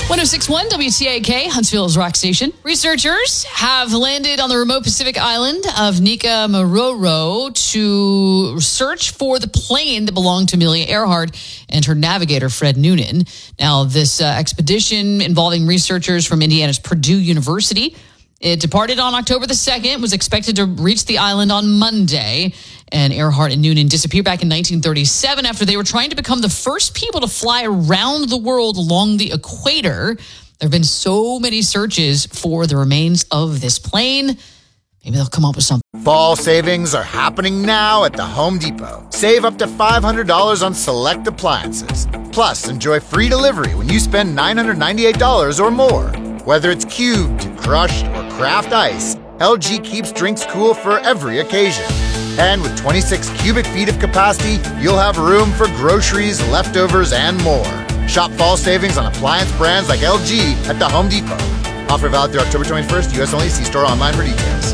1061 WTAK, Huntsville's rock station. Researchers have landed on the remote Pacific island of Nika Maroro to search for the plane that belonged to Amelia Earhart and her navigator, Fred Noonan. Now, this expedition involving researchers from Indiana's Purdue University, it departed on October the 2nd, was expected to reach the island on Monday. And Earhart and Noonan disappeared back in 1937 after they were trying to become the first people to fly around the world along the equator. There have been so many searches for the remains of this plane. Maybe they'll come up with something. Fall savings are happening now at the Home Depot. Save up to $500 on select appliances. Plus, enjoy free delivery when you spend $998 or more. Whether it's cubed, crushed, or craft ice, LG keeps drinks cool for every occasion. And with 26 cubic feet of capacity, you'll have room for groceries, leftovers, and more. Shop fall savings on appliance brands like LG at the Home Depot. Offer valid through October 21st, U.S. only. See store online for details.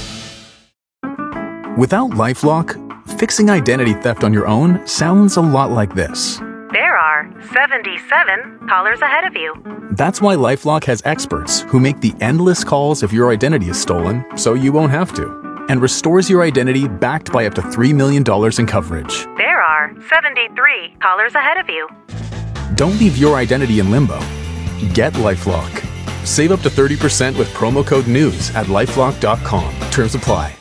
Without LifeLock, fixing identity theft on your own sounds a lot like this. There are 77 callers ahead of you. That's why LifeLock has experts who make the endless calls if your identity is stolen, so you won't have to, and restores your identity backed by up to $3 million in coverage. There are 73 callers ahead of you. Don't leave your identity in limbo. Get LifeLock. Save up to 30% with promo code NEWS at LifeLock.com. Terms apply.